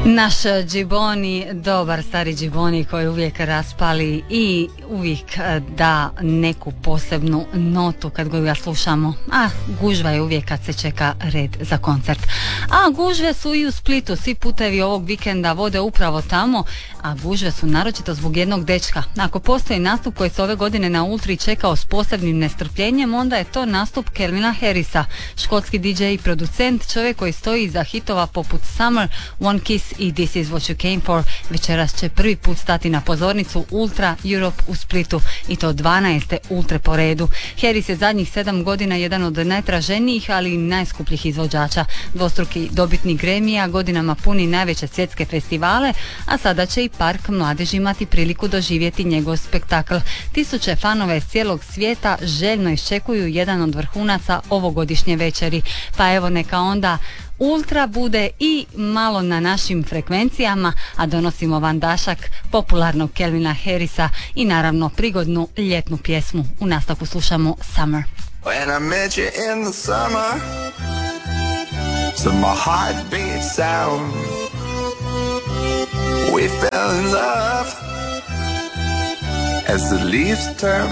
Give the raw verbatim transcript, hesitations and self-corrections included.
Naš Džiboni, dobar stari Džiboni koji uvijek raspali i uvijek da neku posebnu notu kad ga ja slušamo, a gužva je uvijek kad se čeka red za koncert. A gužve su i u Splitu, svi putevi ovog vikenda vode upravo tamo, a gužve su naročito zbog jednog dečka. Ako postoji nastup koji se ove godine na Ultri čekao s posebnim nestrpljenjem, onda je to nastup Calvina Harrisa, škotski di džej i producent, čovjek koji stoji iza hitova poput Summer, One Kiss i This Is What You Came For. Večeras će prvi put stati na pozornicu Ultra Europe u Splitu i to dvanaeste Ultre po redu. Harris je zadnjih sedam godina jedan od najtraženijih, ali i najskupljih izvođača. Dvostruki dobitnik Grammy-a, godinama puni najveće svjetske festivale, a sada će i Park mladeži imati priliku doživjeti njegov spektakl. Tisuće fanove iz cijelog svijeta željno iščekuju jedan od vrhunaca ovogodišnje večeri. Pa evo neka onda Ultra bude i malo na našim frekvencijama, a donosimo vam dašak popularnog Calvina Harrisa i naravno prigodnu ljetnu pjesmu. U nastavku slušamo Summer. When I met you in the summer, to my heartbeat sound, we fell in love as the leaves turn